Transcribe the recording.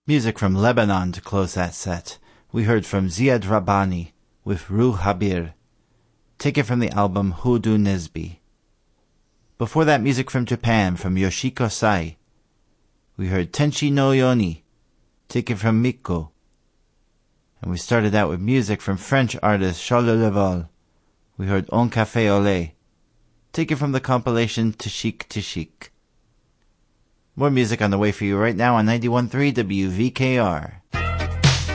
Music from Lebanon to close that set. We heard from Ziad Rabbani with Ruh Habir, taken from the album Hudu Nesbi. Before that, music from Japan from Yoshiko Sai. We heard Tenshi no Yoni, taken from Mikko. And we started out with music from French artist Charles Leval. We heard Un Café au lait, taken from the compilation Tashik Tashik. More music on the way for you right now on 91.3 WVKR.